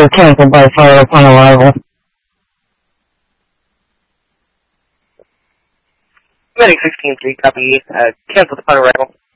was canceled by fire upon arrival. Medic 16-3, copy. Canceled upon arrival.